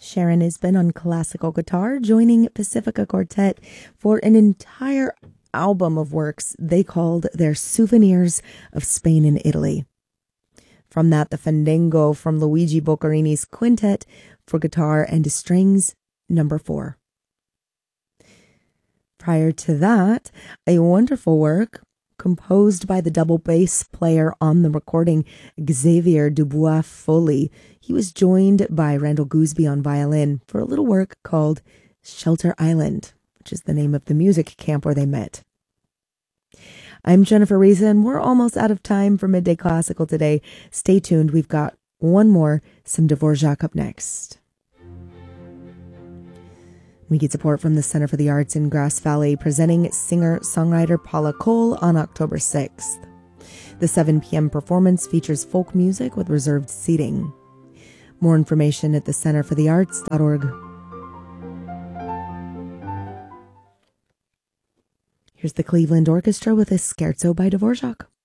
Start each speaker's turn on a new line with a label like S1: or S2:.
S1: Sharon Isbin on classical guitar, joining Pacifica Quartet for an entire album of works they called their Souvenirs of Spain and Italy. From that, the Fandango from Luigi Boccherini's Quintet for Guitar and Strings, number 4. Prior to that, a wonderful work composed by the double bass player on the recording, Xavier Dubois Foley. He was joined by Randall Gooseby on violin for a little work called Shelter Island, which is the name of the music camp where they met. I'm Jennifer Riza, and we're almost out of time for Midday Classical today. Stay tuned. We've got one more, some Dvorak up next. We get support from the Center for the Arts in Grass Valley, presenting singer-songwriter Paula Cole on October 6th. The 7 p.m. performance features folk music with reserved seating. More information at thecenterforthearts.org. Here's the Cleveland Orchestra with a Scherzo by Dvorak.